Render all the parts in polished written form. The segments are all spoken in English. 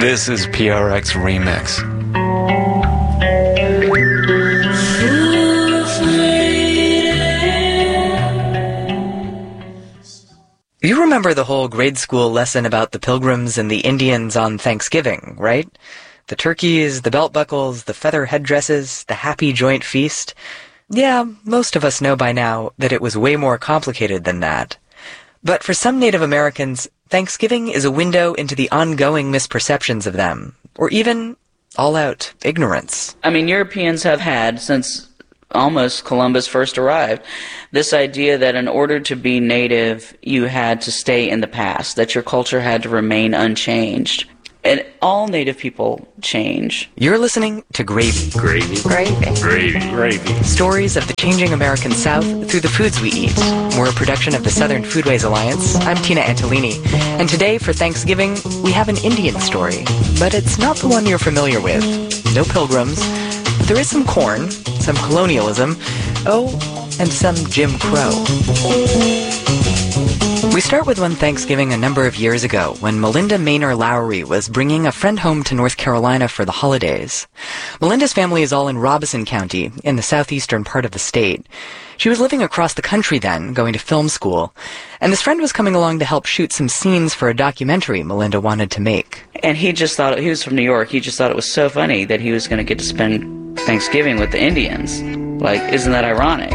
This is PRX Remix. You remember the whole grade school lesson about the Pilgrims and the Indians on Thanksgiving, right? The turkeys, the belt buckles, the feather headdresses, the happy joint feast. Yeah, most of us know by now that it was way more complicated than that. But for some Native Americans, Thanksgiving is a window into the ongoing misperceptions of them, or even all-out ignorance. I mean, Europeans have had, since almost Columbus first arrived, this idea that in order to be native, you had to stay in the past, that your culture had to remain unchanged. And all native people change. You're listening to Gravy. Gravy. Gravy. Gravy. Gravy. Stories of the changing American South through the foods we eat. We're a production of the Southern Foodways Alliance. I'm Tina Antolini. And today, for Thanksgiving, we have an Indian story. But it's not the one you're familiar with. No pilgrims. But there is some corn, some colonialism, and some Jim Crow. We start with one Thanksgiving a number of years ago when Melinda Maynor Lowry was bringing a friend home to North Carolina for the holidays. Melinda's family is all in Robeson County, in the southeastern part of the state. She was living across the country then, going to film school, and this friend was coming along to help shoot some scenes for a documentary Melinda wanted to make. And he just thought, he was from New York, he just thought it was so funny that he was going to get to spend Thanksgiving with the Indians. Like, isn't that ironic?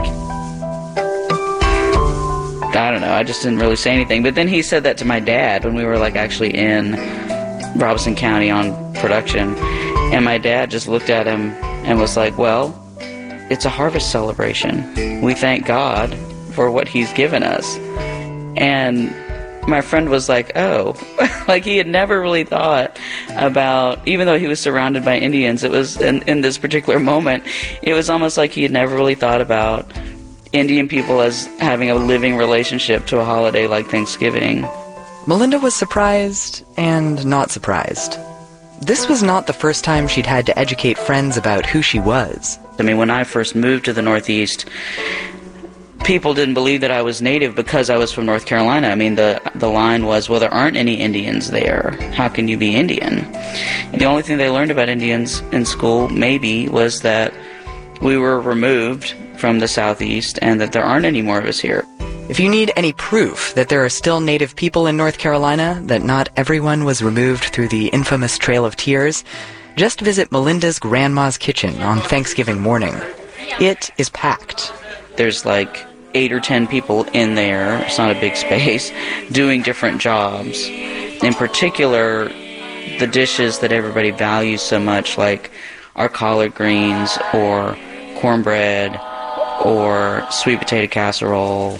I don't know, I just didn't really say anything. But then he said that to my dad when we were, like, actually in Robeson County on production. And my dad just looked at him and was like, well, it's a harvest celebration. We thank God for what he's given us. And my friend was like, oh. Like, he had never really thought about, even though he was surrounded by Indians, it was, in this particular moment, it was almost like he had never really thought about Indian people as having a living relationship to a holiday like Thanksgiving. Melinda was surprised and not surprised. This was not the first time she'd had to educate friends about who she was. I mean, when I first moved to the Northeast, people didn't believe that I was native because I was from North Carolina. I mean, the line was, well, there aren't any Indians there. How can you be Indian? And the only thing they learned about Indians in school, maybe, was that we were removed from the Southeast and that there aren't any more of us here. If you need any proof that there are still Native people in North Carolina, that not everyone was removed through the infamous Trail of Tears, just visit Melinda's grandma's kitchen on Thanksgiving morning. It is packed. There's like 8 or 10 people in there, it's not a big space, doing different jobs. In particular, the dishes that everybody values so much, like our collard greens or cornbread or sweet potato casserole.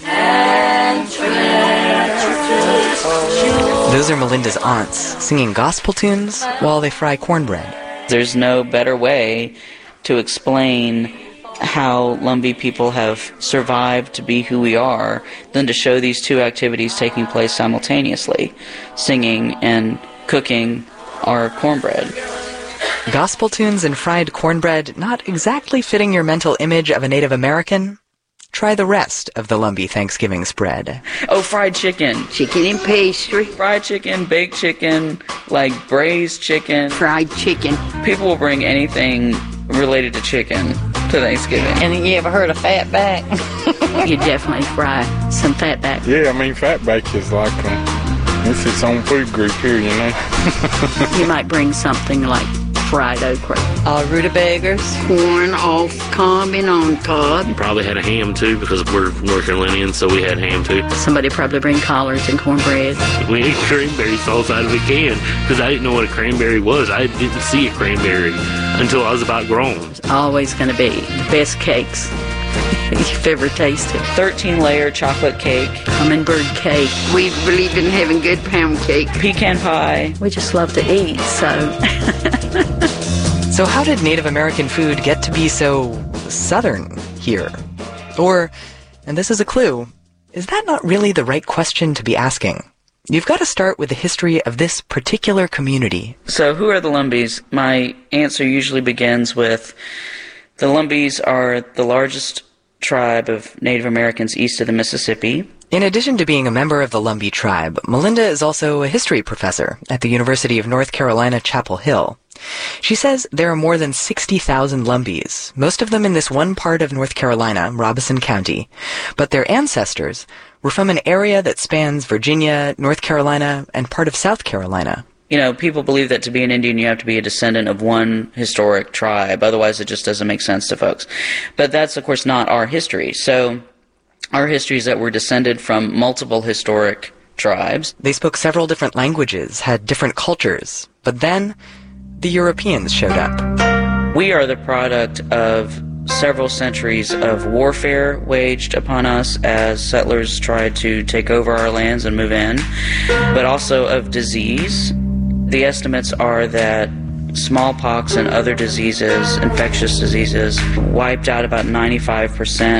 Those are Melinda's aunts, singing gospel tunes while they fry cornbread. There's no better way to explain how Lumbee people have survived to be who we are than to show these two activities taking place simultaneously, singing and cooking our cornbread. Gospel tunes and fried cornbread not exactly fitting your mental image of a Native American? Try the rest of the Lumbee Thanksgiving spread. Oh, fried chicken. Chicken and pastry. Fried chicken, baked chicken, like braised chicken. Fried chicken. People will bring anything related to chicken to Thanksgiving. And you ever heard of fatback? You definitely fry some fatback. Yeah, I mean, fatback is like, it's its own food group here, you know. You might bring something like fried okra. Rutabagas. Corn off cob and on cob. Probably had a ham too because we're North Carolinians, so we had ham too. Somebody probably bring collards and cornbread. We ate cranberry sauce out of a can because I didn't know what a cranberry was. I didn't see a cranberry until I was about grown. It's always going to be the best cakes you've ever tasted. 13-layer chocolate cake. Hummingbird cake. We believe in having good pound cake. Pecan pie. We just love to eat, so... So how did Native American food get to be so Southern here? Or, and this is a clue, is that not really the right question to be asking? You've got to start with the history of this particular community. So who are the Lumbees? My answer usually begins with, the Lumbees are the largest tribe of Native Americans east of the Mississippi. In addition to being a member of the Lumbee tribe, Melinda is also a history professor at the University of North Carolina, Chapel Hill. She says there are more than 60,000 Lumbees, most of them in this one part of North Carolina, Robeson County, but their ancestors were from an area that spans Virginia, North Carolina, and part of South Carolina. You know, people believe that to be an Indian you have to be a descendant of one historic tribe, otherwise it just doesn't make sense to folks. But that's, of course, not our history. So our history is that we're descended from multiple historic tribes. They spoke several different languages, had different cultures, but then the Europeans showed up. We are the product of several centuries of warfare waged upon us as settlers tried to take over our lands and move in, but also of disease. The estimates are that smallpox and other diseases, infectious diseases, wiped out about 95%